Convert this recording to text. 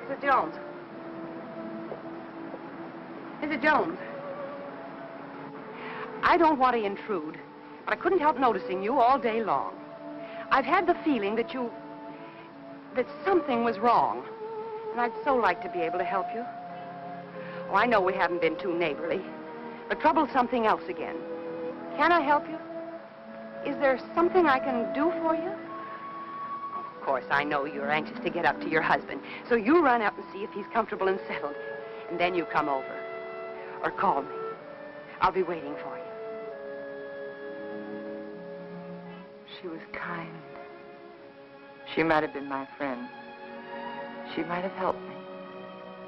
Mrs. Jones. Mrs. Jones. I don't want to intrude, but I couldn't help noticing you all day long. I've had the feeling that something was wrong, and I'd so like to be able to help you. Oh, I know we haven't been too neighborly, but trouble's something else again. Can I help you? Is there something I can do for you? Of course, I know you're anxious to get up to your husband, so you run up and see if he's comfortable and settled, and then you come over. Or call me. I'll be waiting for you. She was kind. She might have been my friend. She might have helped me.